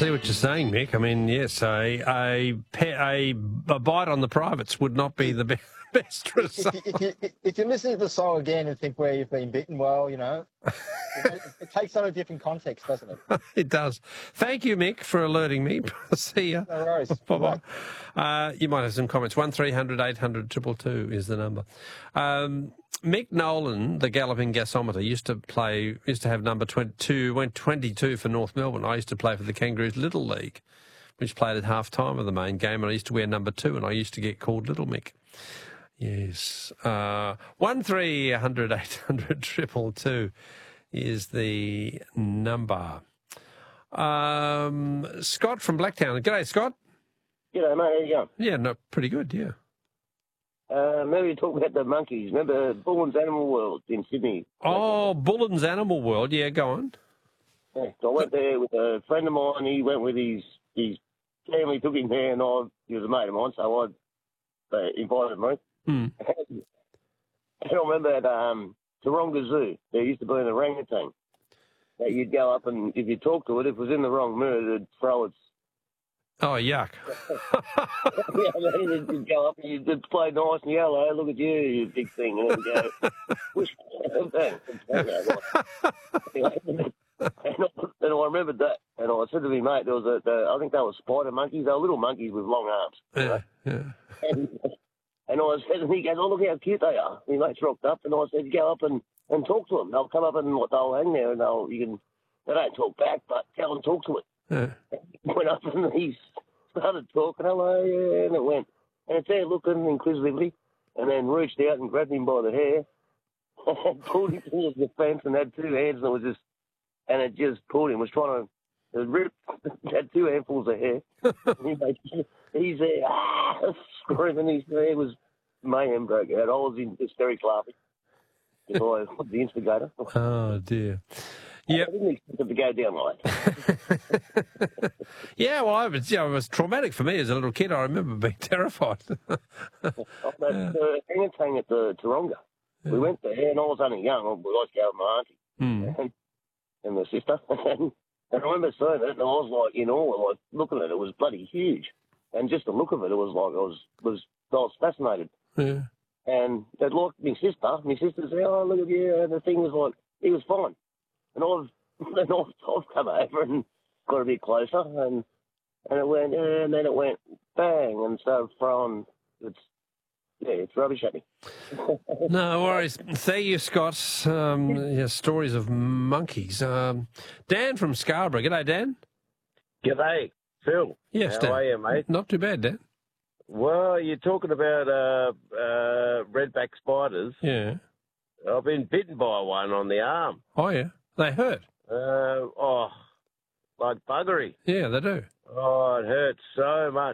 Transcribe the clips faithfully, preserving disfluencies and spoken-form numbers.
see what you're saying, Mick. I mean, yes, a a, pe- a, a bite on the privates would not be the be- best result. If you, if, you, if you listen to the song again and think where you've been bitten, well, you know, it, it takes on a different context, doesn't it? It does. Thank you, Mick, for alerting me. See ya. No worries. Bye-bye. Uh, you might have some comments. one three hundred eight hundred two two two is the number. Um, Mick Nolan, the galloping gasometer, used to play, used to have number twenty-two, went twenty-two for North Melbourne. I used to play for the Kangaroos Little League, which played at half time of the main game, and I used to wear number two, and I used to get called Little Mick. Yes. Uh, one three hundred eight hundred two two two is the number. Um, Scott from Blacktown. G'day, Scott. G'day, mate. How you going? Yeah, no, pretty good, yeah. Uh, remember you talked about the monkeys. Remember Bullen's Animal World in Sydney? Oh, Bullen's Animal World. Yeah, go on. Yeah, so I went there with a friend of mine. He went with his his family, took him there, and I, he was a mate of mine, so I uh, invited me. Hmm. And I remember at um, Taronga Zoo, there used to be an orangutan that you'd go up and if you talk to it, if it was in the wrong mood, it'd throw its... Oh, yuck. Yeah, I mean, you'd go up and you'd play nice and yell, hey, look at you, you big thing, and then go, wish bang. And I, and I remembered that, and I said to my mate, there was a, the, I think they were spider monkeys, they were little monkeys with long arms. Yeah, right? yeah. And, and I said, and he goes, oh, look how cute they are. My mate's rocked up, and I said, go up and, and talk to them. They'll come up and they'll hang there, and they'll, you can, they don't talk back, but go and talk to it. Yeah. Went up and he started talking, hello, yeah, and it went. And it's there looking inquisitively, and then reached out and grabbed him by the hair, and pulled him towards the fence, and had two hands, and it was just, and it just pulled him. Was trying to it ripped, had two handfuls of hair. he, he's there, ah, screaming. His hair was mayhem broke out. I was in hysterics laughing. I was the instigator. Oh, dear. Yep. I didn't expect it to go down like that. Yeah, well, it was, you know, it was traumatic for me as a little kid. I remember being terrified. Oh, that uh, orangutan at the Taronga. Yeah. We went there, and I was only young. I was go with my auntie mm. and, and my sister. and, and I remember seeing it, and I was like, you know, like looking at it, it was bloody huge. And just the look of it, it was like I was was I was fascinated. Yeah. And they'd like my sister. My sister said, "Oh, look at you," and the thing was like, he was fine. And I've, and I've, I've come over and got a bit closer, and and it went, and then it went bang, and so from it's yeah, it's rubbish at me. No worries. Thank you, Scott. Um, yeah, stories of monkeys. Um, Dan from Scarborough. G'day, Dan. G'day, Phil. Yes, How Dan. are you, mate? Not too bad, Dan. Well, you're talking about uh, uh, redback spiders. Yeah. I've been bitten by one on the arm. Oh, yeah. They hurt. Uh, oh, like buggery. Yeah, they do. Oh, it hurts so much.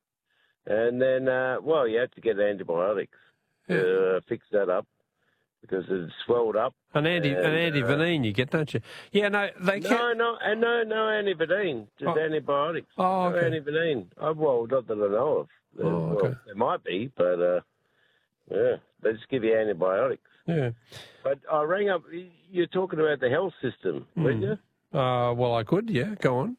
And then, uh, well, you have to get antibiotics Yeah. to uh, fix that up because it's swelled up. An anti, and, an antivenin you get, don't you? Yeah, no, they No, can't. no, and no, no antivenin, just Oh. antibiotics. Oh, No okay. antivenin. Oh, well, not that I know of. Uh, Oh, well, okay. there might be, but uh, yeah, they just give you antibiotics. Yeah. But I rang up. You're talking about the health system, Mm. weren't you? Uh, well, I could, yeah. Go on.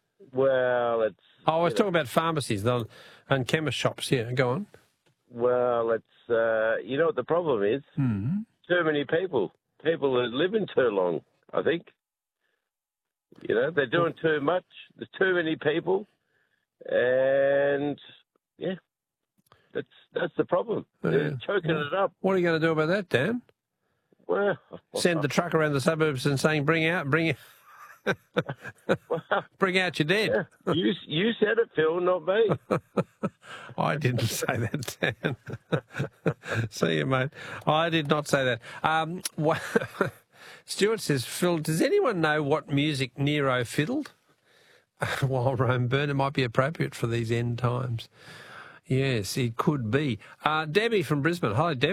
Well, it's Oh, I was you talking about pharmacies the, and chemist shops. Yeah, go on. well, it's uh, you know what the problem is? Mm-hmm. Too many people. People are living too long. I think. You know, they're doing too much. There's too many people, and yeah, that's that's the problem. They're Yeah. choking it up. What are you going to do about that, Dan? Well, Send the truck around the suburbs and saying, "Bring out, bring, bring out your dead." yeah, you you said it, Phil, not me. I didn't say that, Dan. See you, mate. I did not say that. Um, wha- Stuart says, Phil, does anyone know what music Nero fiddled while Rome burned? It might be appropriate for these end times. Yes, it could be. Uh, Debbie from Brisbane. Hi, Debbie.